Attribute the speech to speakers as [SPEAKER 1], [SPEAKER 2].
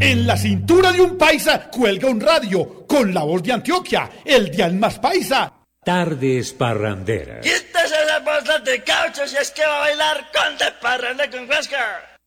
[SPEAKER 1] En la cintura de un paisa cuelga un radio con la voz de Antioquia, el dial más paisa.
[SPEAKER 2] Tardes parranderas.
[SPEAKER 3] Quítese esa bolsa de caucho si es que va a bailar con de parranda con Huáscar.